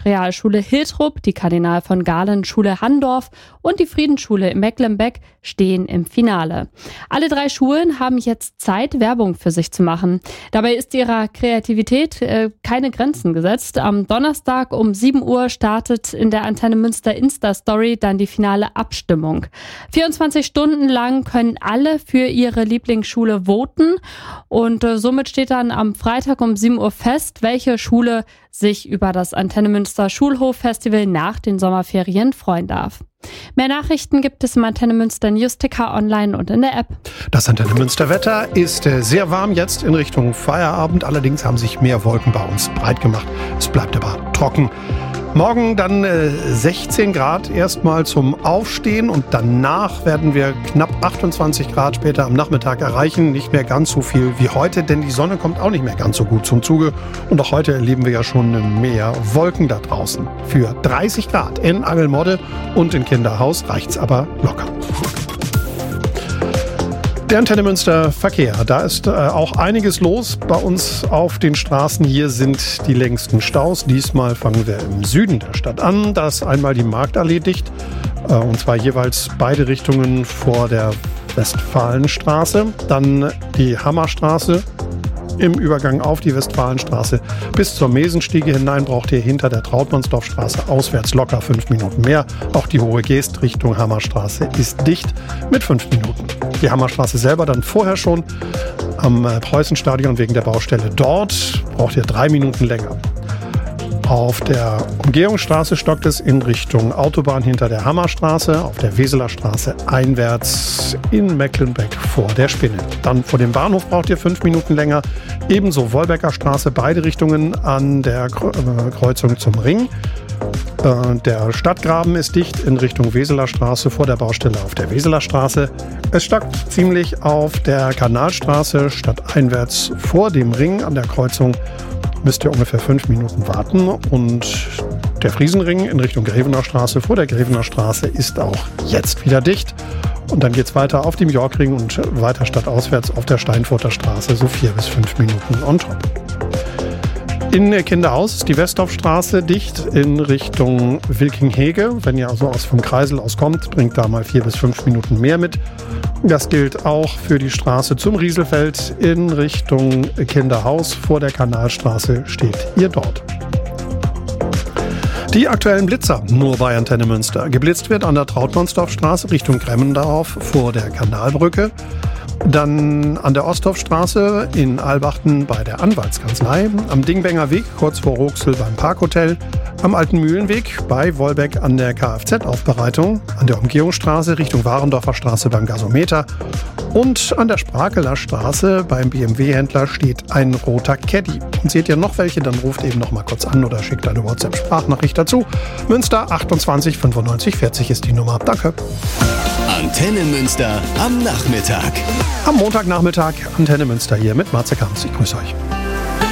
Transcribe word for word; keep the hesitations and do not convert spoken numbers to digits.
Realschule Hiltrup, die Kardinal von Galen Schule Handorf und die Friedensschule in Mecklenbeck stehen im Finale. Alle drei Schulen haben jetzt Zeit, Werbung für sich zu machen. Dabei ist ihrer Kreativität äh, keine Grenzen gesetzt. Am Donnerstag um sieben Uhr startet in der Antenne Münster Insta-Story dann die finale Abstimmung. vierundzwanzig Stunden lang können alle für ihre Lieblingsschule voten und äh, somit steht dann am Freitag um sieben Uhr fest, welche Schule sich über das Antenne Münster Schulhof-Festival nach den Sommerferien freuen darf. Mehr Nachrichten gibt es im Antenne Münster News-Ticker online und in der App. Das Antenne Münster Wetter ist sehr warm jetzt in Richtung Feierabend. Allerdings haben sich mehr Wolken bei uns breit gemacht. Es bleibt aber trocken. Morgen dann äh, sechzehn Grad erstmal zum Aufstehen und danach werden wir knapp achtundzwanzig Grad später am Nachmittag erreichen. Nicht mehr ganz so viel wie heute, denn die Sonne kommt auch nicht mehr ganz so gut zum Zuge. Und auch heute erleben wir ja schon mehr Wolken da draußen. Für dreißig Grad in Angelmodde und in Kinderhaus reicht's aber locker. Der Antenne Münster Verkehr. Da ist äh, auch einiges los bei uns auf den Straßen. Hier sind die längsten Staus. Diesmal fangen wir im Süden der Stadt an. Da ist einmal die Marktallee dicht. Äh, und zwar jeweils beide Richtungen vor der Westfalenstraße. Dann die Hammerstraße im Übergang auf die Westfalenstraße bis zur Mesenstiege hinein braucht ihr hinter der Trautmannsdorfstraße auswärts locker fünf Minuten mehr. Auch die Hohe Geest Richtung Hammerstraße ist dicht mit fünf Minuten. Die Hammerstraße selber dann vorher schon am Preußenstadion wegen der Baustelle dort braucht ihr drei Minuten länger. Auf der Umgehungsstraße stockt es in Richtung Autobahn hinter der Hammerstraße, auf der Weseler Straße einwärts in Mecklenbeck vor der Spinne. Dann vor dem Bahnhof braucht ihr fünf Minuten länger. Ebenso Wolbecker Straße, beide Richtungen an der Kreuzung zum Ring. Der Stadtgraben ist dicht in Richtung Weseler Straße vor der Baustelle auf der Weseler Straße. Es stockt ziemlich auf der Kanalstraße stadteinwärts vor dem Ring an der Kreuzung. Müsst ihr ungefähr fünf Minuten warten und der Friesenring in Richtung Grevener Straße vor der Grevener Straße ist auch jetzt wieder dicht. Und dann geht's weiter auf dem Yorkring und weiter stadtauswärts auf der Steinfurter Straße, so vier bis fünf Minuten on top. In Kinderhaus ist die Westdorfstraße dicht in Richtung Wilkinghege. Wenn ihr also aus vom Kreisel aus kommt, bringt da mal vier bis fünf Minuten mehr mit. Das gilt auch für die Straße zum Rieselfeld in Richtung Kinderhaus. Vor der Kanalstraße steht ihr dort. Die aktuellen Blitzer nur bei Antenne Münster. Geblitzt wird an der Trautmannsdorfstraße Richtung Kremmendorf vor der Kanalbrücke. Dann an der Osthofstraße in Albachten bei der Anwaltskanzlei, am Dingbenger Weg kurz vor Roxel beim Parkhotel, am Alten Mühlenweg bei Wolbeck an der Kfz-Aufbereitung, an der Umgehungsstraße Richtung Warendorfer Straße beim Gasometer und an der Sprakeler Straße beim B M W-Händler steht ein roter Caddy. Und seht ihr noch welche, dann ruft eben noch mal kurz an oder schickt eine WhatsApp-Sprachnachricht dazu. Münster achtundzwanzig fünfundneunzig vierzig ist die Nummer. Danke. Antenne Münster am Nachmittag. Am Montagnachmittag Antenne Münster hier mit Matze Kamps. Ich grüße euch.